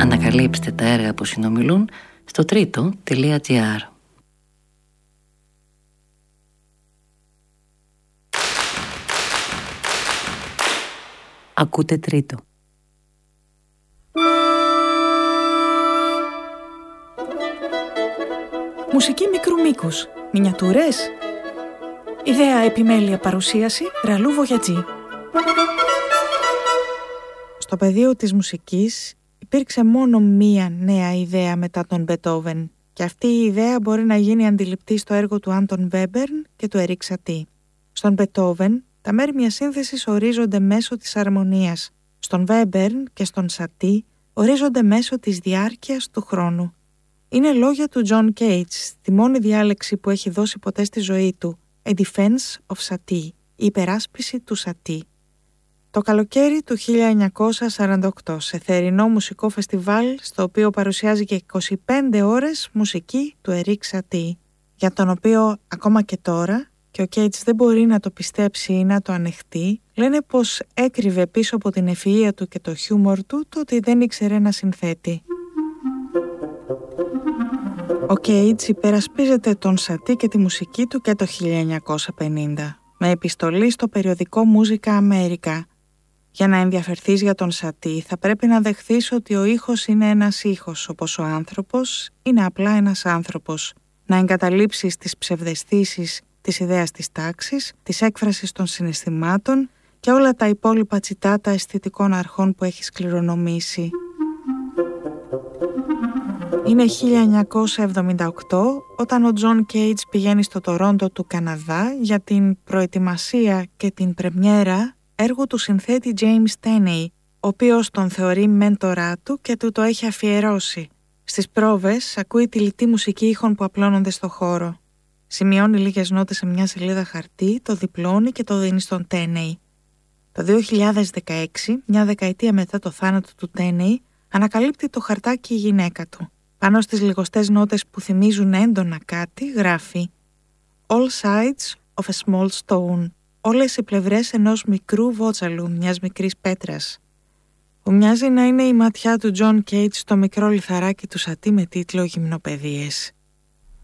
Ανακαλύψτε τα έργα που συνομιλούν στο τρίτο.gr. Ακούτε Τρίτο. Μουσική μικρού μήκους. Μινιατούρες. Ιδέα, επιμέλεια, παρουσίαση Ραλού Βογιατζή. Στο πεδίο της μουσικής υπήρξε μόνο μία νέα ιδέα μετά τον Μπετόβεν και αυτή η ιδέα μπορεί να γίνει αντιληπτή στο έργο του Άντων Βέμπερν και του Ερίκ Σατί. Στον Μπετόβεν, τα μέρη μιας σύνθεσης ορίζονται μέσω της αρμονίας. Στον Βέμπερν και στον Σατί ορίζονται μέσω της διάρκειας του χρόνου. Είναι λόγια του John Cage, τη μόνη διάλεξη που έχει δώσει ποτέ στη ζωή του, A Defense of Satie, η υπεράσπιση του Σατί. Το καλοκαίρι του 1948, σε θερινό μουσικό φεστιβάλ, στο οποίο παρουσιάζει και 25 ώρες μουσική του Ερίκ Σατί, για τον οποίο ακόμα και τώρα, και ο Κέιτς δεν μπορεί να το πιστέψει ή να το ανεχτεί, λένε πως έκρυβε πίσω από την ευφυΐα του και το χιούμορ του το ότι δεν ήξερε να συνθέτει. Ο Κέιτς υπερασπίζεται τον Σατί και τη μουσική του και το 1950, με επιστολή στο περιοδικό Musica America. Για να ενδιαφερθείς για τον Σατί θα πρέπει να δεχθείς ότι ο ήχος είναι ένας ήχος, όπως ο άνθρωπος είναι απλά ένας άνθρωπος. Να εγκαταλείψεις τις ψευδαισθήσεις της ιδέας της τάξης, της έκφρασης των συναισθημάτων και όλα τα υπόλοιπα τσιτάτα αισθητικών αρχών που έχεις κληρονομήσει. Είναι 1978 όταν ο Τζον Κέιτς πηγαίνει στο Τορόντο του Καναδά για την προετοιμασία και την πρεμιέρα έργου του συνθέτη James Tenney, ο οποίος τον θεωρεί μέντορά του και του το έχει αφιερώσει. Στις πρόβες ακούει τη λιτή μουσική ήχων που απλώνονται στο χώρο. Σημειώνει λίγες νότες σε μια σελίδα χαρτί, το διπλώνει και το δίνει στον Tenney. Το 2016, μια δεκαετία μετά το θάνατο του Tenney, ανακαλύπτει το χαρτάκι η γυναίκα του. Πάνω στις λιγοστές νότες που θυμίζουν έντονα κάτι, γράφει «All sides of a small stone», όλες οι πλευρές ενός μικρού βότσαλου, μιας μικρής πέτρας, που μοιάζει να είναι η ματιά του John Cage στο μικρό λιθαράκι του Σατί με τίτλο «Γυμνοπαιδείες».